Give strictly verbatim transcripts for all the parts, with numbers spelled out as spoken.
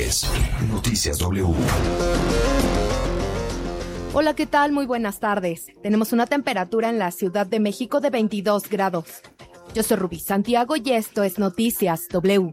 es Noticias W. Hola, ¿qué tal? Muy buenas tardes. Tenemos una temperatura en la Ciudad de México de veintidós grados. Yo soy Rubí Santiago y esto es Noticias W.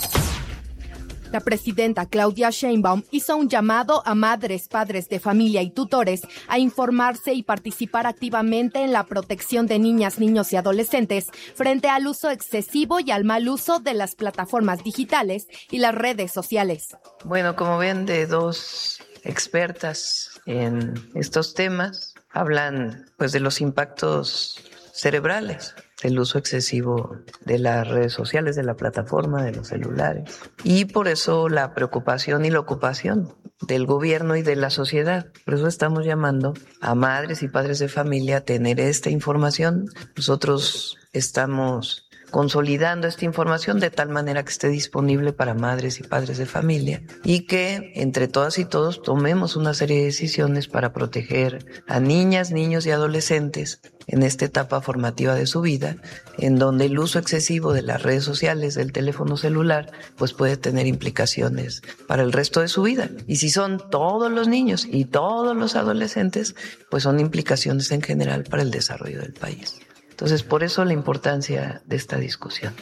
La presidenta Claudia Sheinbaum hizo un llamado a madres, padres de familia y tutores a informarse y participar activamente en la protección de niñas, niños y adolescentes frente al uso excesivo y al mal uso de las plataformas digitales y las redes sociales. Bueno, como ven, de dos expertas en estos temas, hablan pues de los impactos cerebrales del uso excesivo de las redes sociales, de la plataforma, de los celulares. Y por eso la preocupación y la ocupación del gobierno y de la sociedad. Por eso estamos llamando a madres y padres de familia a tener esta información. Nosotros estamos consolidando esta información de tal manera que esté disponible para madres y padres de familia y que entre todas y todos tomemos una serie de decisiones para proteger a niñas, niños y adolescentes en esta etapa formativa de su vida, en donde el uso excesivo de las redes sociales, del teléfono celular, pues puede tener implicaciones para el resto de su vida. Y si son todos los niños y todos los adolescentes, pues son implicaciones en general para el desarrollo del país. Entonces, por eso la importancia de esta discusión.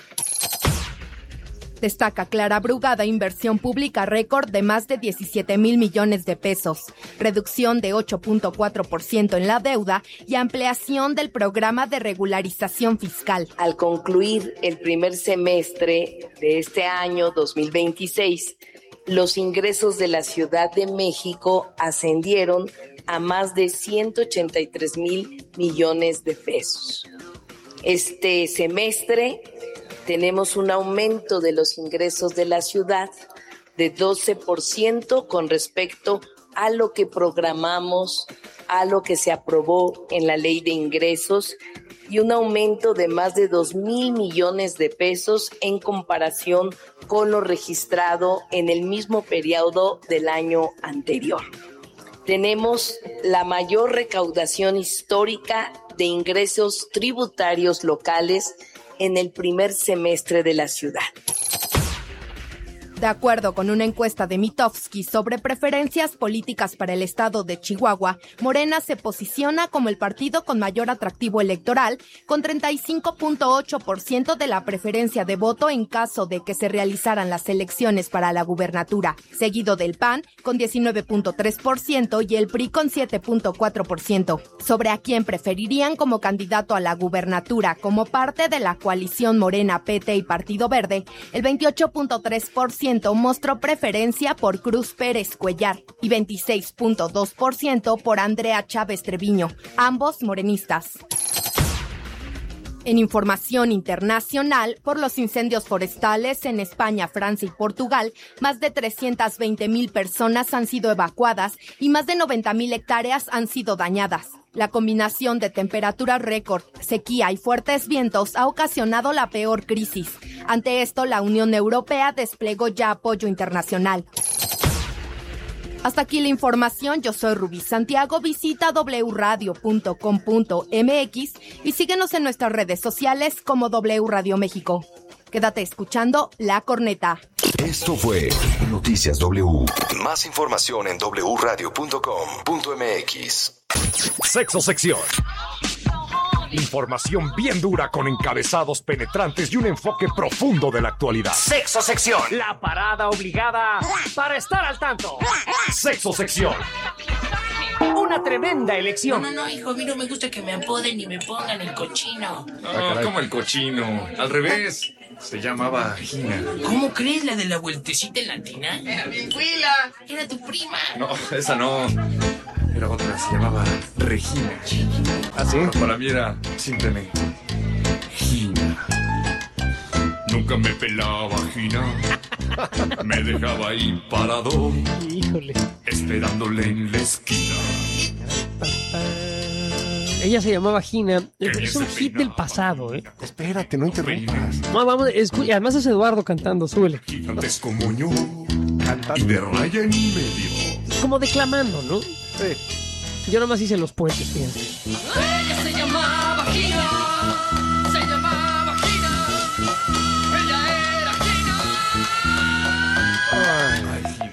Destaca Clara Brugada inversión pública récord de más de diecisiete mil millones de pesos, reducción de ocho punto cuatro por ciento en la deuda y ampliación del programa de regularización fiscal. Al concluir el primer semestre de este año dos mil veintiséis, los ingresos de la Ciudad de México ascendieron a más de ciento ochenta y tres mil millones de pesos. Este semestre tenemos un aumento de los ingresos de la ciudad de doce por ciento con respecto a lo que programamos, a lo que se aprobó en la Ley de Ingresos y un aumento de más de dos mil millones de pesos en comparación con lo registrado en el mismo periodo del año anterior. Tenemos la mayor recaudación histórica de ingresos tributarios locales en el primer semestre de la ciudad. De acuerdo con una encuesta de Mitofsky sobre preferencias políticas para el estado de Chihuahua, Morena se posiciona como el partido con mayor atractivo electoral, con treinta y cinco punto ocho por ciento de la preferencia de voto en caso de que se realizaran las elecciones para la gubernatura, seguido del P A N con diecinueve punto tres por ciento y el P R I con siete punto cuatro por ciento. Sobre a quién preferirían como candidato a la gubernatura como parte de la coalición Morena, P T y Partido Verde, el veintiocho punto tres por ciento mostró preferencia por Cruz Pérez Cuellar y veintiséis punto dos por ciento por Andrea Chávez Treviño, ambos morenistas. En información internacional, por los incendios forestales en España, Francia y Portugal, más de trescientas veinte mil personas han sido evacuadas y más de noventa mil hectáreas han sido dañadas. La combinación de temperaturas récord, sequía y fuertes vientos ha ocasionado la peor crisis. Ante esto, la Unión Europea desplegó ya apoyo internacional. Hasta aquí la información, yo soy Rubí Santiago, visita doble u radio punto com punto m x y síguenos en nuestras redes sociales como W Radio México. Quédate escuchando La Corneta. Esto fue Noticias W. Más información en doble u radio punto com punto m x. Sexo sección. Información bien dura con encabezados penetrantes y un enfoque profundo de la actualidad. Sexo sección. La parada obligada para estar al tanto. Sexo sección. Una tremenda elección. No, no, no, hijo, a mí no me gusta que me apoden y me pongan el cochino. No, como el cochino. Al revés. Se llamaba Gina. ¿Cómo crees? ¿La de la vueltecita en latina? Era bien cuila. Era tu prima. No, esa no. Era otra, se llamaba Regina. ¿Ah, sí? Pero para mí era simplemente Gina. Nunca me pelaba Gina. Me dejaba ahí parado. Híjole. Esperándole en la esquina. Ella se llamaba Gina. Es un hit del pasado, ¿eh? Espérate, no interrumpas. No, vamos, escu- además es Eduardo cantando, súbele. Gigantes como yo. Y de raya en medio. Como declamando, ¿no? Sí. Yo nomás hice los puentes, fíjense. Ella se llamaba Gina. Se llamaba Gina. Ella era Gina. Ay,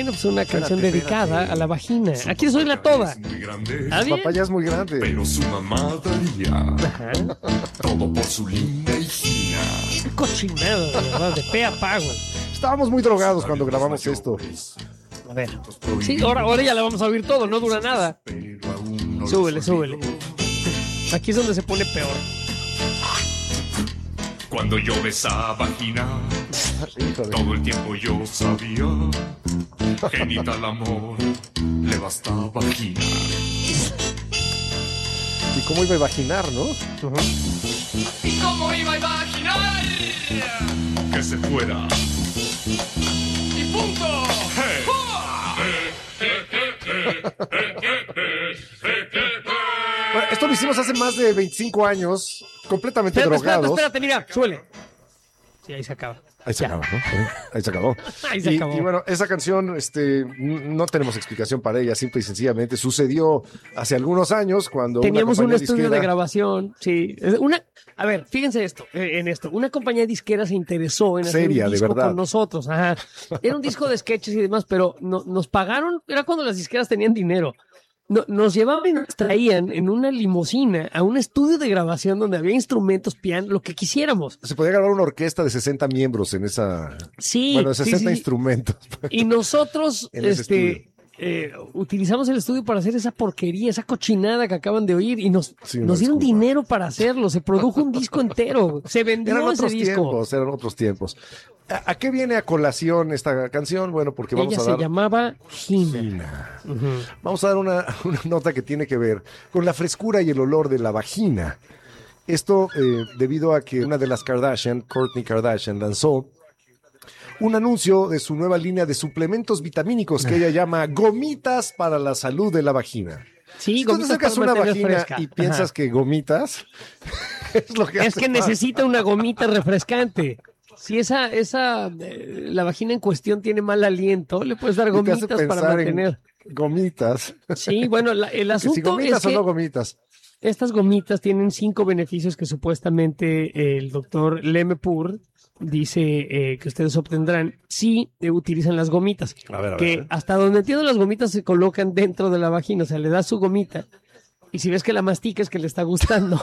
Bueno, pues una canción Espérate, dedicada espérate. a la vagina. Su Aquí soy la papá toda. es muy grande, ¿Ah, su bien? papá ya es muy grande, pero su mamá daría Ajá. todo por su linda hijina. Qué cochinada, de verdad, de pe a pa, güey. Estábamos muy drogados cuando grabamos esto. A ver. Sí, ahora, ahora ya la vamos a oír todo, no dura nada. Súbele, súbele. Aquí es donde se pone peor. Cuando yo besaba vagina, Híjole. todo el tiempo yo sabía. Genital amor, le bastaba vagina. ¿Y cómo iba a imaginar, no? ¿Y cómo iba a imaginar? Que se fuera. ¡Y punto! Bueno, esto lo hicimos hace más de veinticinco años, completamente Espérate, espérate, drogados. espérate, mira, súbele. Sí, ahí se acaba. Ahí se Ya. acabó, ¿no? Ahí se acabó. Ahí se y, acabó. y bueno, esa canción, este, n- no tenemos explicación para ella, simple y sencillamente sucedió hace algunos años cuando Teníamos una un compañía estudio de disquera- grabación, sí. Es Una, a ver, fíjense esto, eh, en esto. Una compañía disquera se interesó en hacer Seria, un de disco verdad. con nosotros. Ajá. Era un disco de sketches y demás, pero no- nos pagaron, era cuando las disqueras tenían dinero. No- nos llevaban y nos traían en una limusina a un estudio de grabación donde había instrumentos, piano, lo que quisiéramos. Se podía grabar una orquesta de sesenta miembros en esa. Sí, Bueno, sí, sesenta sí, sí. instrumentos. Y nosotros En ese este, eh, utilizamos el estudio para hacer esa porquería, esa cochinada que acaban de oír y nos, Sí, una nos dieron disculpa. dinero para hacerlo. Se produjo un disco entero. Se vendió Eran ese otros disco. tiempos, eran otros tiempos. ¿A, a qué viene a colación esta canción? Bueno, porque vamos Ella a se dar. llamaba Gina. Gina. Ujú. Vamos a dar una, una nota que tiene que ver con la frescura y el olor de la vagina. Esto eh, debido a que una de las Kardashian, Kourtney Kardashian, lanzó un anuncio de su nueva línea de suplementos vitamínicos que ella llama gomitas para la salud de la vagina. Sí, Si tú te gomitas sacas para una mantener vagina fresca. y piensas Ajá. que gomitas, es lo que Es hace que falta. necesita una gomita refrescante. Si esa, esa, eh, la vagina en cuestión tiene mal aliento, le puedes dar Y te hace gomitas para pensar en mantener. gomitas. Sí, bueno, la- el Que si asunto gomitas es o que no gomitas. estas gomitas tienen cinco beneficios que supuestamente el doctor Lemepur dice eh, que ustedes obtendrán si eh, utilizan las gomitas. A ver, a Que ver. hasta donde entiendo las gomitas se colocan dentro de la vagina, o sea, le das su gomita y si ves que la mastica es que le está gustando.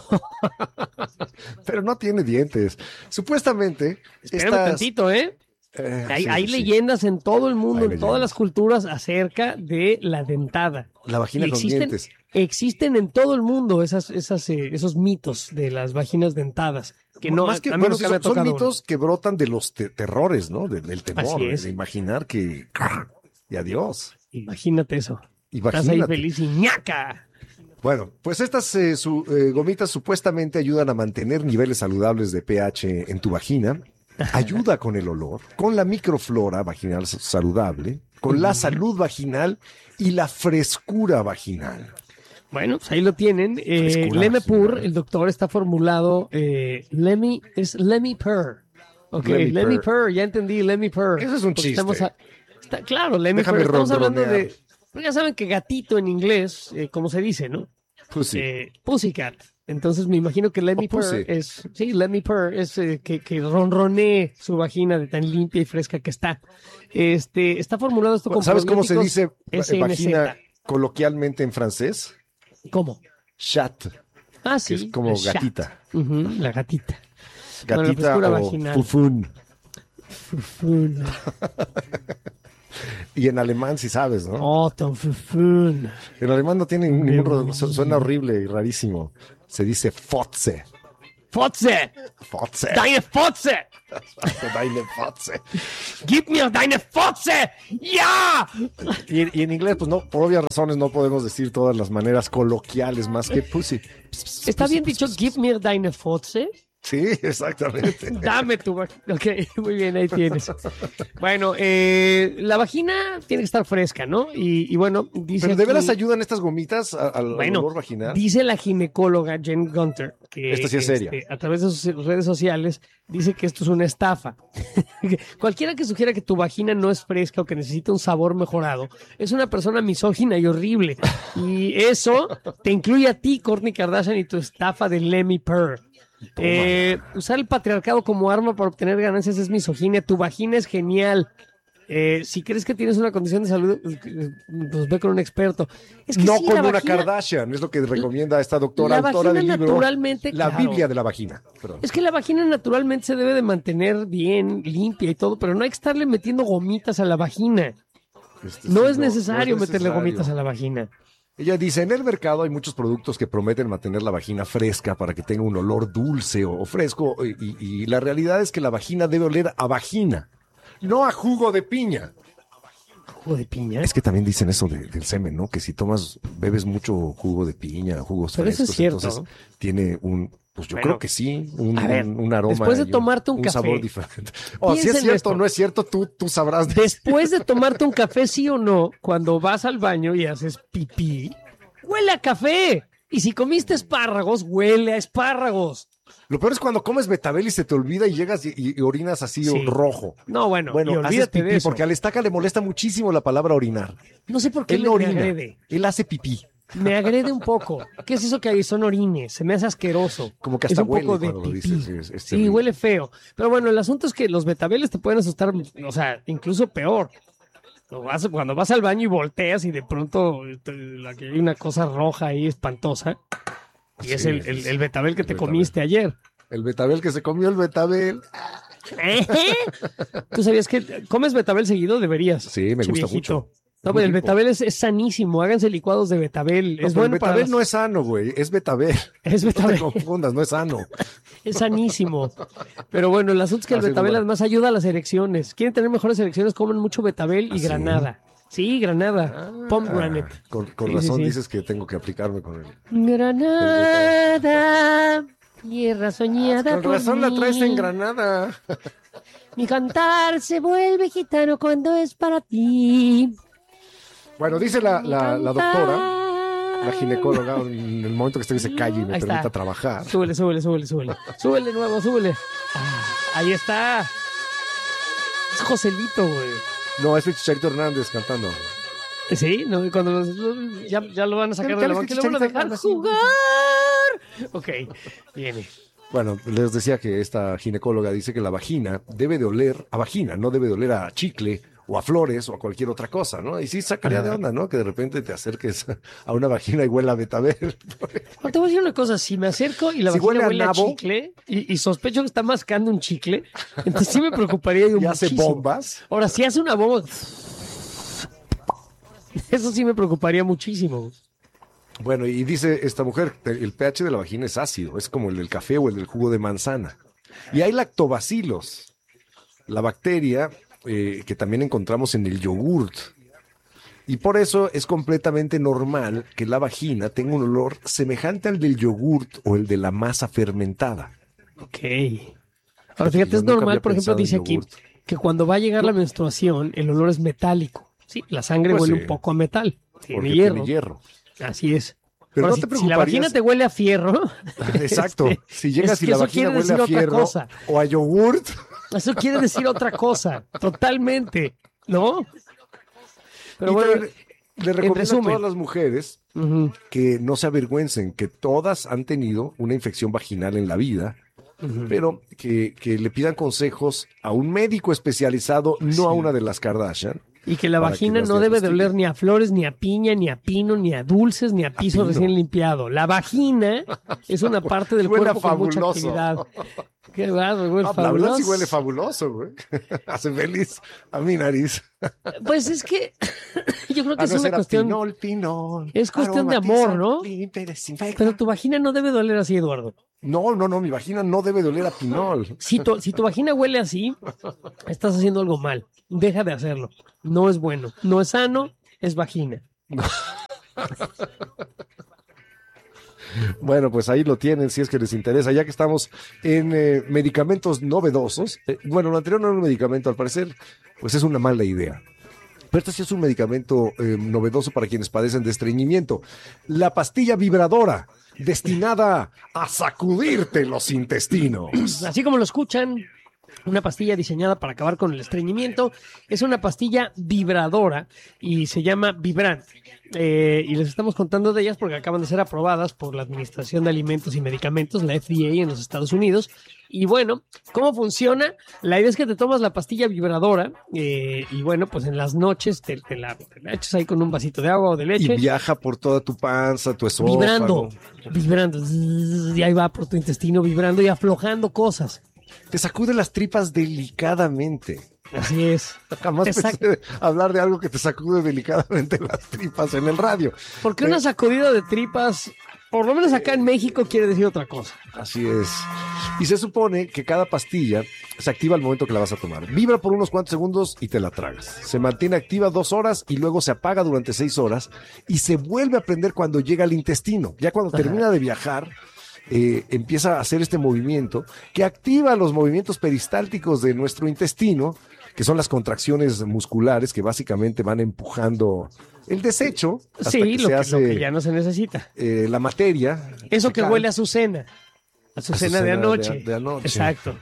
Pero no tiene dientes. Supuestamente, Espérame estas... tantito, ¿eh? eh, Hay, sí, hay sí. leyendas en todo el mundo, Hay en todas leyendas. las culturas acerca de la dentada. La vagina Y con existen, dientes. existen en todo el mundo esas, esas, eh, esos mitos de las vaginas dentadas. Que no, Más que, a mí bueno, nunca sí, me ha son, son tocado mitos que brotan de los te- terrores, ¿no? De- del temor, Así es. de imaginar que... Y adiós. uno. Imagínate eso. Estás ahí Imagínate. feliz y ñaca. Bueno, pues estas eh, su- eh, gomitas supuestamente ayudan a mantener niveles saludables de pH en tu vagina, ayuda con el olor, con la microflora vaginal s- saludable, con la salud vaginal y la frescura vaginal. Bueno, pues ahí lo tienen. Eh, Frescura Lemepur, vaginal. el doctor está formulado. Eh, Lemmy, es Lemmy-Pur. Ok, Lemmy-Pur. Lemmy-Pur, ya entendí, Lemmy-Pur. Eso es un Porque chiste. estamos a- está, claro, Lemmy-Pur. Déjame Estamos hablando ronronear. de. Pues ya saben que gatito en inglés, eh, como se dice, ¿no? Pussy. Eh, Pussycat. Entonces me imagino que Lemmy O pussy. Purr es, sí, Lemmy Purr es eh, que, que ronronee su vagina de tan limpia y fresca que está. Este, está formulado esto con ¿Sabes cómo se probióticos dice S eh, N Z. vagina coloquialmente en francés? ¿Cómo? Chat, Ah, que sí. es como chat. gatita. Ujú, la gatita. Bueno, la Gatita frescura o vaginal. fufun. Fufun. Y en alemán sí sabes, ¿no? Oh, tan fufun. En alemán no tiene ningún... ro- bonito. su- Suena horrible y rarísimo. Se dice Fotze. Fotze! Fotze. Deine Fotze! Deine Fotze. Gib mir deine Fotze! ¡Ya! Y, y en inglés, pues no, por obvias razones no podemos decir todas las maneras coloquiales más que pussy. ¿Está bien dicho Gib mir deine Fotze? Sí, exactamente. Dame tu vagina. Ok, muy bien, ahí tienes. Bueno, eh, la vagina tiene que estar fresca, ¿no? Y, y bueno, dice. Pero de aquí- veras ayudan estas gomitas a- al Bueno, olor vaginal. dice la ginecóloga Jen Gunter, que Esta sí es seria. este, a través de sus redes sociales dice que esto es una estafa. Cualquiera que sugiera que tu vagina no es fresca o que necesita un sabor mejorado es una persona misógina y horrible. Y eso te incluye a ti, Kourtney Kardashian, y tu estafa de Lemmy Purr. Eh, usar el patriarcado como arma para obtener ganancias es misoginia. Tu vagina es genial. Eh, si crees que tienes una condición de salud, pues ve con un experto. Es que no sí, con la una vagina, Kardashian, es lo que recomienda esta doctora, la autora del vagina libro naturalmente, La claro. Biblia de la Vagina. Perdón. Es que la vagina naturalmente se debe de mantener bien, limpia y todo, pero no hay que estarle metiendo gomitas a la vagina. Este, No sí, es necesario no es meterle necesario. gomitas a la vagina. Ella dice, en el mercado hay muchos productos que prometen mantener la vagina fresca para que tenga un olor dulce o, o fresco, y, y- y la realidad es que la vagina debe oler a vagina, no a jugo de piña. ¿Jugo de piña? Es que también dicen eso de- del semen, ¿no? Que si tomas, bebes mucho jugo de piña, jugos Pero eso frescos, es cierto. entonces tiene un, pues yo Bueno, creo que sí, un, a ver, un- un aroma. después de y tomarte un café, sabor diferente. O si piensa es en cierto esto. o no es cierto, tú, tú sabrás. de- Después de tomarte un café, sí o no, cuando vas al baño y haces pipí, huele a café. Y si comiste espárragos, huele a espárragos. Lo peor es cuando comes betabel y se te olvida y llegas y, y orinas así Sí. rojo. No, bueno, y Bueno, haces olvídate pipí de eso. porque al estaca le molesta muchísimo la palabra orinar. No sé por qué Él le no me orina, agrede. él hace pipí. Me agrede un poco. ¿Qué es eso que hay? Son orines. Se me hace asqueroso. Como que es hasta un huele poco de cuando lo pipí. dices, sí, es- es Sí, terrible. huele feo. Pero bueno, el asunto es que los betabeles te pueden asustar, o sea, incluso peor. Lo vas- Cuando vas al baño y volteas y de pronto te- la que hay una cosa roja ahí espantosa. Y es Sí, el, el, el betabel que el te betabel. comiste ayer. El betabel que se comió el betabel. ¿Tú sabías que comes betabel seguido? Deberías. Sí, me che gusta viejito. mucho. No, Muy pero el rico. betabel es, es sanísimo. Háganse licuados de betabel. No, es pero bueno el para betabel las- no es sano, güey. Es betabel. Es No betabel. te confundas, no es sano. Es sanísimo. Pero bueno, el asunto es que el Así es, betabel bueno. además ayuda a las erecciones. Quieren tener mejores erecciones, comen mucho betabel y ¿Ah, sí? granada. Sí, granada. Pomegranate. Ah, con con Sí, sí, razón sí. dices que tengo que aplicarme con él. Granada, tierra soñada Con por razón la mí. traes en Granada. Mi cantar se vuelve gitano cuando es para ti. Bueno, dice la, la, la doctora, la Cantar. ginecóloga, en el momento que usted se calle y me Ahí está. permita trabajar. Súbele, súbele, súbele, súbele. Súbele de nuevo, súbele. Ah, ahí está. Es Joselito, güey. No, es Chicharito Hernández cantando. Sí, no, cuando los- los- ya, ya lo van a sacar Pero de la tal banca y vez lo van a Chicharito dejar Hernández, jugar. Ok, viene. Bueno, les decía que esta ginecóloga dice que la vagina debe de oler a vagina, no debe de oler a chicle o a flores o a cualquier otra cosa, ¿no? Y sí sacaría de onda, ¿no? Que de repente te acerques a una vagina y huela a betabel. Ahora te voy a decir una cosa, si me acerco y la Si vagina huele a huele a, nabo. chicle y, y sospecho que está mascando un chicle, entonces sí me preocuparía yo Y hace muchísimo. bombas. Ahora, si hace una bomba, eso sí me preocuparía muchísimo. Bueno, y dice esta mujer, el pH de la vagina es ácido, es como el del café o el del jugo de manzana. Y hay lactobacilos, la bacteria eh, que también encontramos en el yogurt. Y por eso es completamente normal que la vagina tenga un olor semejante al del yogurt o el de la masa fermentada. Ok. Ahora, fíjate, Yo es nunca normal, había por ejemplo, pensado en dice aquí, yogurt. que cuando va a llegar la menstruación, el olor es metálico. Sí, la sangre Pues huele sí. un poco a metal. Tiene Porque hierro. tiene hierro. Así es. Pero Ahora, no te si, si la vagina preocuparías- te huele a fierro. Exacto. este, Si llegas es y que la eso vagina quiere huele decir a otra fierro cosa. o a yogurt, Eso quiere decir otra cosa. Totalmente. ¿No? Pero y bueno, también le recomiendo a resumen. todas las mujeres ujú, que no se avergüencen, que todas han tenido una infección vaginal en la vida, ujú. pero que, que le pidan consejos a un médico especializado, no a una de las Kardashian. Y que la para que vagina las no debe de diagnostiquen. oler ni a flores, ni a piña, ni a pino, ni a dulces, ni a piso pino. recién limpiado. La vagina es una parte del Huele cuerpo con mucha fabuloso. actividad. Qué bárbaro, huele Ah, la verdad sí fabuloso. huele fabuloso, güey. Hace feliz a mi nariz. Pues es que yo creo que Ah, es no, una era cuestión, pinol, pinol. es cuestión de Aromatiza, amor, ¿no? limpia y desinfecta. Pero tu vagina no debe de oler así, Eduardo. No, no, no, mi vagina no debe de oler a pinol. Si tu, si tu vagina huele así, estás haciendo algo mal. Deja de hacerlo. No es bueno. No es sano, es vagina. Bueno, pues ahí lo tienen, si es que les interesa. Ya que estamos en eh, medicamentos novedosos. eh, bueno, lo anterior no era un medicamento, al parecer, pues es una mala idea. Pero este sí es un medicamento eh, novedoso para quienes padecen de estreñimiento. La pastilla vibradora, destinada a sacudirte los intestinos. Así como lo escuchan. Una pastilla diseñada para acabar con el estreñimiento. Es una pastilla vibradora y se llama Vibrant. Eh, y les estamos contando de ellas porque acaban de ser aprobadas por la Administración de Alimentos y Medicamentos, la F D A en los Estados Unidos. Y bueno, ¿cómo funciona? La idea es que te tomas la pastilla vibradora eh, y bueno, pues en las noches te, te, la, te la echas ahí con un vasito de agua o de leche. Y viaja por toda tu panza, tu esófago. Vibrando, vibrando. Y ahí va por tu intestino vibrando y aflojando cosas. Te sacude las tripas delicadamente. Así es. Jamás Te pensé sac- hablar de algo que te sacude delicadamente las tripas en el radio. Porque una sacudida de tripas, por lo menos acá en México, quiere decir otra cosa. Así es. Y se supone que cada pastilla se activa al momento que la vas a tomar. Vibra por unos cuantos segundos y te la tragas. Se mantiene activa dos horas y luego se apaga durante seis horas y se vuelve a prender cuando llega al intestino. Ya cuando termina de viajar, eh, empieza a hacer este movimiento que activa los movimientos peristálticos de nuestro intestino, que son las contracciones musculares que básicamente van empujando el desecho hasta Sí, que lo se que, hace lo que ya no se necesita. eh, la materia. Eso que fecal. huele a su cena. A su A su cena de cena anoche. de- de anoche. Exacto.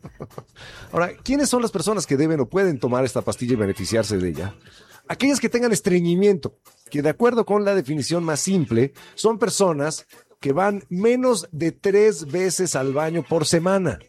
Ahora, ¿quiénes son las personas que deben o pueden tomar esta pastilla y beneficiarse de ella? Aquellas que tengan estreñimiento, que de acuerdo con la definición más simple, son personas que van menos de tres veces al baño por semana.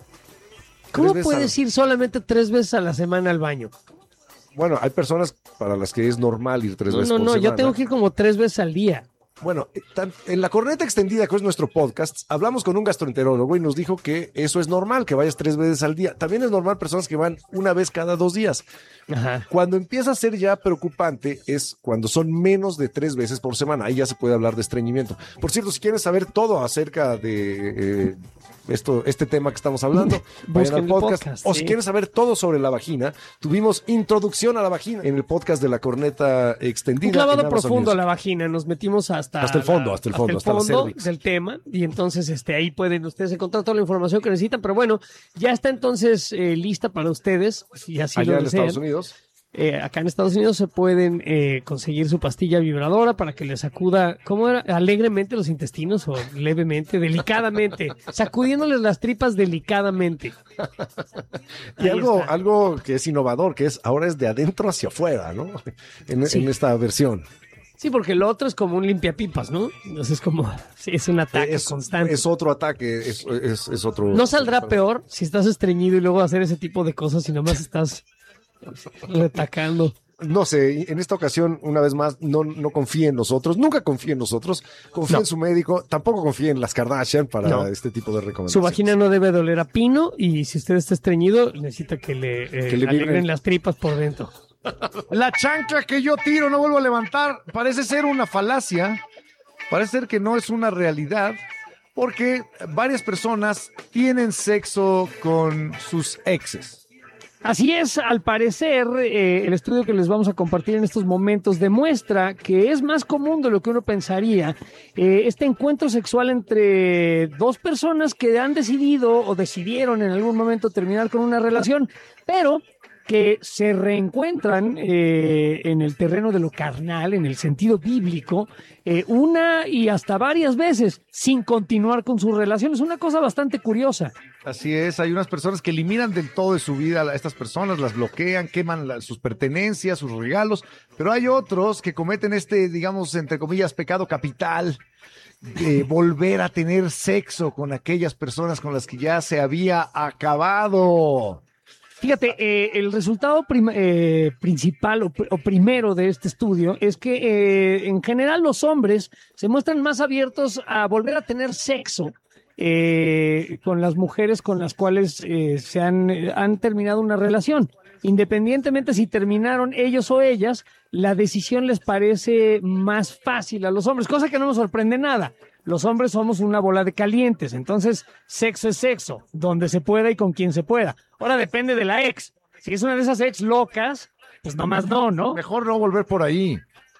¿Cómo Tres veces puedes ir solamente tres veces a la semana al baño? al- Bueno, hay personas para las que es normal ir tres No, veces no, por no, semana. yo tengo que ir como tres veces al día. Bueno, eh, tan- en la corneta extendida, que es nuestro podcast, hablamos con un gastroenterólogo y nos dijo que eso es normal, que vayas tres veces al día. También es normal personas que van una vez cada dos días. Ajá. Cuando empieza a ser ya preocupante es cuando son menos de tres veces por semana. Ahí ya se puede hablar de estreñimiento. Por cierto, si quieres saber todo acerca de eh, esto, este tema que estamos hablando, vayan Busquen al el podcast. podcast, O sí. si quieres saber todo sobre la vagina, tuvimos introducción a la vagina en el podcast de la corneta extendida. Un clavado en Amazon profundo a Music. la vagina, nos metimos hasta, Hasta el fondo, la- hasta el fondo, hasta la fondo cervix. del tema y entonces este ahí pueden ustedes encontrar toda la información que necesitan, pero bueno, ya está entonces eh, lista para ustedes, si así Allá lo en desean. Estados Unidos. Eh, acá en Estados Unidos se pueden eh, conseguir su pastilla vibradora para que les sacuda, ¿cómo era? Alegremente los intestinos o levemente, delicadamente, sacudiéndoles las tripas delicadamente. Y Ahí algo, está. algo que es innovador, que es ahora es de adentro hacia afuera, ¿no? En, Sí. en esta versión. Sí, porque lo otro es como un limpiapipas, ¿no? Entonces es como, sí, es un ataque Es, constante. es otro ataque, es, es, es otro... No saldrá peor si estás estreñido y luego hacer ese tipo de cosas y nomás estás retacando. No sé, en esta ocasión, una vez más, no, no confíe en nosotros, nunca confíe en nosotros, confíe No. en su médico, tampoco confíe en las Kardashian para No. este tipo de recomendaciones. Su vagina no debe doler a pino y si usted está estreñido, necesita que le, eh, Que le alegren vibren. las tripas por dentro. La chancla que yo tiro no vuelvo a levantar parece ser una falacia, parece ser que no es una realidad, porque varias personas tienen sexo con sus exes. Así es, al parecer, eh, el estudio que les vamos a compartir en estos momentos demuestra que es más común de lo que uno pensaría eh, este encuentro sexual entre dos personas que han decidido o decidieron en algún momento terminar con una relación, pero que se reencuentran eh, en el terreno de lo carnal, en el sentido bíblico, eh, una y hasta varias veces sin continuar con su relación. Es una cosa bastante curiosa. Así es, hay unas personas que eliminan del todo de su vida a estas personas, las bloquean, queman la- sus pertenencias, sus regalos, pero hay otros que cometen este, digamos, entre comillas, pecado capital, de volver a tener sexo con aquellas personas con las que ya se había acabado. Fíjate, eh, el resultado prim- eh, principal o, pr- o primero de este estudio es que eh, en general los hombres se muestran más abiertos a volver a tener sexo eh, con las mujeres con las cuales eh, se han, eh, han terminado una relación. Independientemente si terminaron ellos o ellas, la decisión les parece más fácil a los hombres, cosa que no nos sorprende nada. Los hombres somos una bola de calientes, entonces sexo es sexo, donde se pueda y con quien se pueda. Ahora depende de la ex. Si es una de esas ex locas, pues nomás no, ¿no? Mejor no volver por ahí.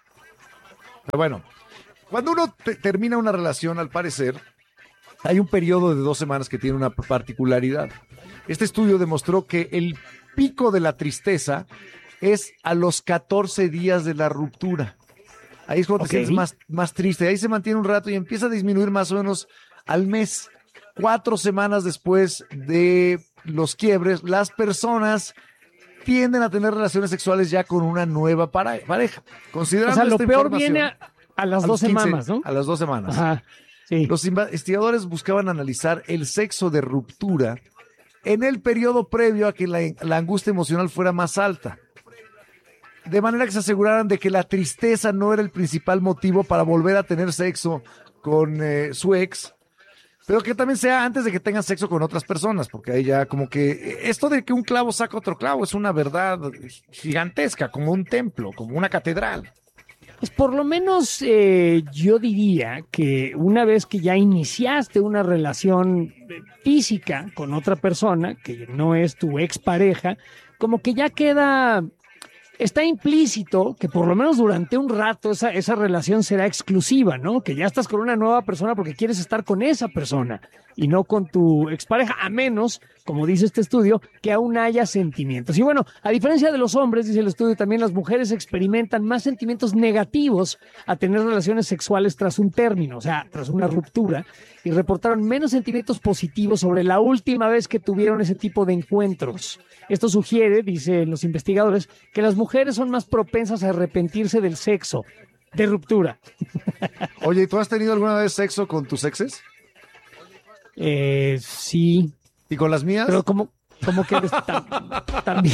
Pero bueno, cuando uno te- termina una relación, al parecer, hay un periodo de dos semanas que tiene una particularidad. Este estudio demostró que el pico de la tristeza es a los catorce días de la ruptura. Ahí es cuando Ok. te sientes más, más triste. Ahí se mantiene un rato y empieza a disminuir más o menos al mes. Cuatro semanas después de los quiebres, las personas tienden a tener relaciones sexuales ya con una nueva para- pareja. Considerando O sea, lo esta peor información, viene a, a las a dos los quince, semanas, ¿no? A las dos semanas. Ajá, sí. Los investigadores buscaban analizar el sexo de ruptura en el periodo previo a que la, la angustia emocional fuera más alta. De manera que se aseguraran de que la tristeza no era el principal motivo para volver a tener sexo con eh, su ex, pero que también sea antes de que tengan sexo con otras personas, porque ahí ya como que esto de que un clavo saca otro clavo es una verdad gigantesca, como un templo, como una catedral. Pues por lo menos eh, yo diría que una vez que ya iniciaste una relación física con otra persona, que no es tu expareja, como que ya queda, está implícito que por lo menos durante un rato esa, esa relación será exclusiva, ¿no? Que ya estás con una nueva persona porque quieres estar con esa persona y no con tu expareja, a menos, como dice este estudio, que aún haya sentimientos. Y bueno, a diferencia de los hombres, dice el estudio, también las mujeres experimentan más sentimientos negativos a tener relaciones sexuales tras un término, o sea, tras una ruptura, y reportaron menos sentimientos positivos sobre la última vez que tuvieron ese tipo de encuentros. Esto sugiere, dicen los investigadores, que las mujeres son más propensas a arrepentirse del sexo de ruptura. Oye, ¿tú has tenido alguna vez sexo con tus exes? Eh, sí. ¿Y con las mías? Pero como, como que tam- también.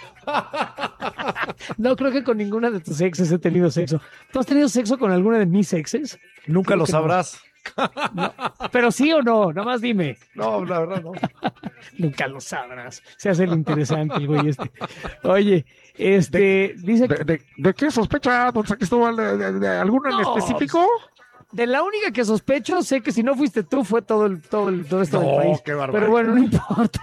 No creo que con ninguna de tus exes he tenido sexo. ¿Tú has tenido sexo con alguna de mis exes? Nunca Creo lo que sabrás. No. Pero sí o no, nada más dime. No, la verdad no. Nunca lo sabrás. Se hace lo interesante el güey este. Oye, este, dice que... ¿De, de, de qué sospecha, don Cristóbal? ¿De, de, de alguno en No, específico? De la única que sospecho, sé que si no fuiste tú, fue todo el, todo el, todo esto No, del país. qué barbaridad. Pero bueno, no importa.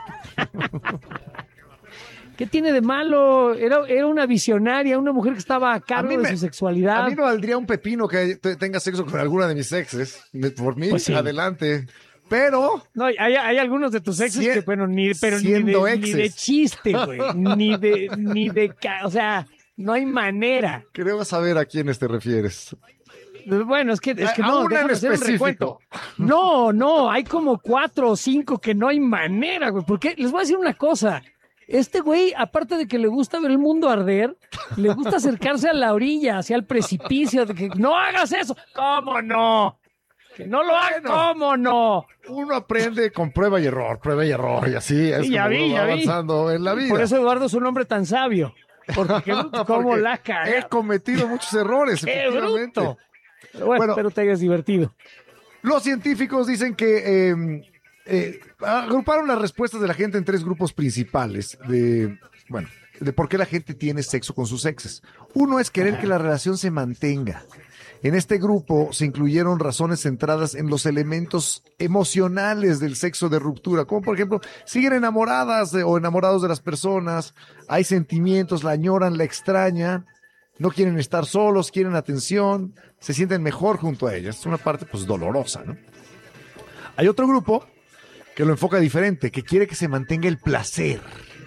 ¿Qué tiene de malo? Era, era una visionaria, una mujer que estaba a cargo mí de me- su sexualidad. A mí me valdría un pepino que te- tenga sexo con alguna de mis exes. Me- Por mí, Pues sí. adelante. Pero No, hay, hay algunos de tus exes Sie- que, bueno, ni, pero ni siendo de, ni de exes. chiste, güey. Ni de, ni de, ca- o sea, no hay manera. creo saber a quiénes te refieres. Bueno, es que, es que A- a no, una en déjame hacer un específico. recuento. No, no, hay como cuatro o cinco que no hay manera, güey. Porque les voy a decir una cosa. Este güey, aparte de que le gusta ver el mundo arder, le gusta acercarse a la orilla, hacia el precipicio, de que no hagas eso. ¿Cómo no? Que no lo hagas, Bueno. ¿cómo no? Uno aprende con prueba y error, prueba y error, y así es Sí, ya como vi, uno va ya vi. avanzando en la vida. Por eso Eduardo es un hombre tan sabio. Porque qué bruto, cómo Porque la caga. he cometido muchos errores, ¡Qué efectivamente. bruto! Pero bueno, Bueno. espero te hayas divertido. Los científicos dicen que eh, eh, agruparon las respuestas de la gente en tres grupos principales de, bueno, de por qué la gente tiene sexo con sus exes. Uno es querer que la relación se mantenga. En este grupo se incluyeron razones centradas en los elementos emocionales del sexo de ruptura, como por ejemplo, siguen enamoradas de- o enamorados de las personas, hay sentimientos, la añoran, la extrañan, no quieren estar solos, quieren atención, se sienten mejor junto a ellas. Es una parte pues dolorosa, ¿no? Hay otro grupo que lo enfoca diferente, que quiere que se mantenga el placer.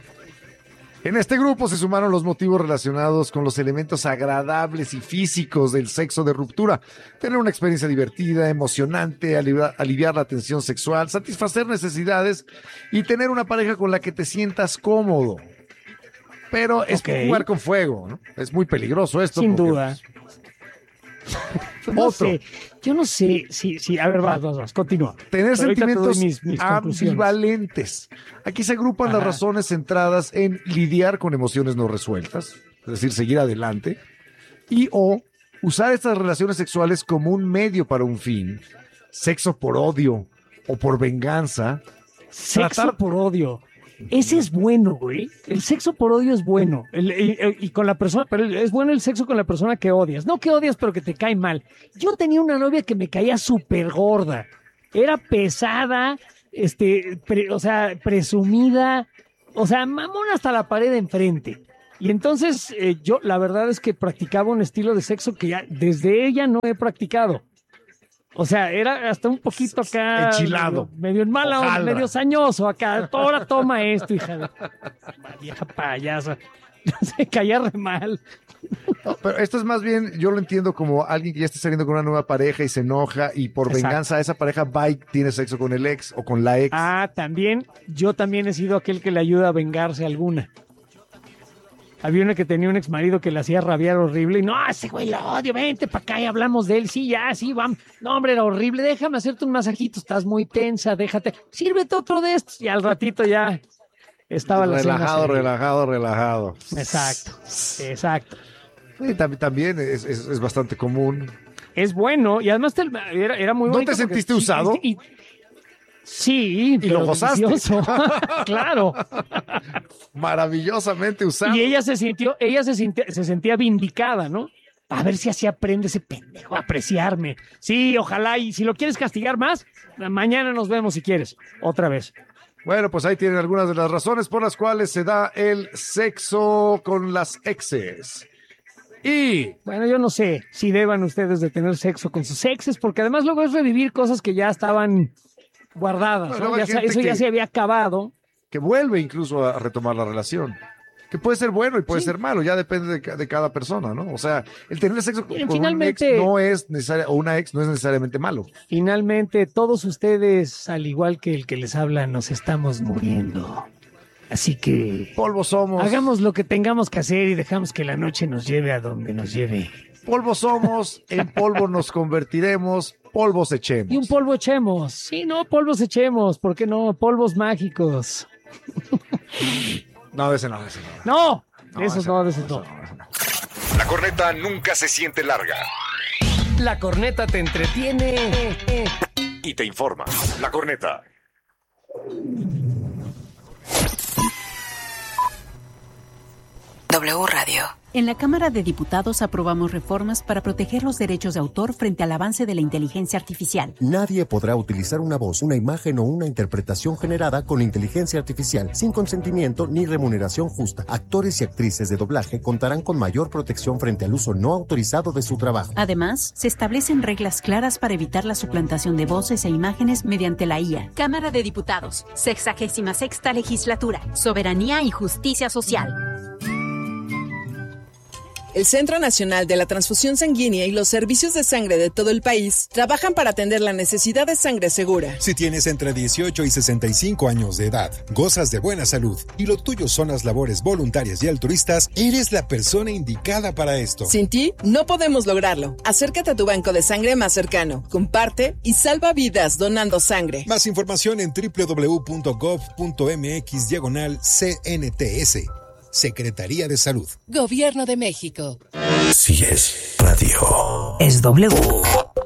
En este grupo se sumaron los motivos relacionados con los elementos agradables y físicos del sexo de ruptura. Tener una experiencia divertida, emocionante, aliviar, aliviar la tensión sexual, satisfacer necesidades y tener una pareja con la que te sientas cómodo. Pero es Ok. jugar con fuego, ¿no? Es muy peligroso esto. Sin porque, duda. pues, No otro. sé, yo no sé si, si, a ver, vas, vas, vas, continúa. Tener Ahorita te doy sentimientos mis- mis conclusiones. ambivalentes. Aquí se agrupan las Ajá. razones centradas en lidiar con emociones no resueltas, es decir, seguir adelante, y o usar estas relaciones sexuales como un medio para un fin, sexo por odio o por venganza. Sexo Tratar- por odio. Ese es bueno, güey. El sexo por odio es bueno. El- el- el- y con la persona, pero es bueno el sexo con la persona que odias. No que odias, pero que te cae mal. Yo tenía una novia que me caía súper gorda. Era pesada, este, pre- o sea, presumida, o sea, mamón hasta la pared de enfrente. Y entonces eh, yo, la verdad es que practicaba un estilo de sexo que ya desde ella no he practicado. O sea, era hasta un poquito acá. Enchilado. Medio, medio en mala onda, Hojaldra. medio sañoso acá. Ahora toma esto, hija de. Vieja payasa. Se caía re mal. No, pero esto es más bien, yo lo entiendo como alguien que ya está saliendo con una nueva pareja y se enoja y por Exacto. venganza a esa pareja va y tiene sexo con el ex o con la ex. Ah, también, yo también he sido aquel que le ayuda a vengarse a alguna. Había una que tenía un ex marido que le hacía rabiar horrible y no, ese güey lo odio, vente para acá y hablamos de él, sí, ya, sí, vamos. No, hombre, era horrible, déjame hacerte un masajito, estás muy tensa, déjate, sírvete otro de estos y al ratito ya estaba la cena relajado, servida. relajado, relajado. Exacto, exacto. Sí, tam- también es, es, es bastante común. Es bueno y además te- era, era muy ¿No bonito. te porque- sentiste sí, usado? y- y- sí, Y pero lo gozaste. delicioso. Claro. Maravillosamente usado. Y ella se sintió, ella se sintió, se sentía vindicada, ¿no? A ver si así aprende ese pendejo a apreciarme. Sí, ojalá, y si lo quieres castigar más, mañana nos vemos si quieres. Otra vez. Bueno, pues ahí tienen algunas de las razones por las cuales se da el sexo con las exes. Y Bueno, yo no sé si deban ustedes de tener sexo con sus exes, porque además luego es revivir cosas que ya estaban guardadas, Bueno, ¿no? hay Ya sa- gente eso ya que- se había acabado. que vuelve incluso a retomar la relación. Que puede ser bueno y puede Sí. ser malo, ya depende de, ca- de cada persona, ¿no? O sea, el tener sexo con Miren, con un ex finalmente- no es necesaria, o una ex no es necesariamente malo. Finalmente, todos ustedes, al igual que el que les habla, nos estamos muriendo. Así que Polvo somos. hagamos lo que tengamos que hacer y dejamos que la noche nos lleve a donde nos lleve. Polvo somos, en polvo nos convertiremos, polvos echemos. Y un polvo echemos. Sí, no, polvos echemos. ¿Por qué no? Polvos mágicos. No, de ese no, de ese no. No, de esos no, de esos no. La corneta nunca se siente larga La corneta te entretiene y te informa. La corneta. W Radio. En la Cámara de Diputados aprobamos reformas para proteger los derechos de autor frente al avance de la inteligencia artificial. Nadie podrá utilizar una voz, una imagen o una interpretación generada con inteligencia artificial sin consentimiento ni remuneración justa. Actores y actrices de doblaje contarán con mayor protección frente al uso no autorizado de su trabajo. Además, se establecen reglas claras para evitar la suplantación de voces e imágenes mediante la I A. Cámara de Diputados, sexagésima sexta legislatura, soberanía y justicia social. El Centro Nacional de la Transfusión Sanguínea y los servicios de sangre de todo el país trabajan para atender la necesidad de sangre segura. Si tienes entre dieciocho y sesenta y cinco años de edad, gozas de buena salud y lo tuyo son las labores voluntarias y altruistas, eres la persona indicada para esto. Sin ti, no podemos lograrlo. Acércate a tu banco de sangre más cercano, comparte y salva vidas donando sangre. Más información en doble u doble u doble u punto gov punto mx diagonal C N T S. Secretaría de Salud. Gobierno de México. Si es radio. Es W.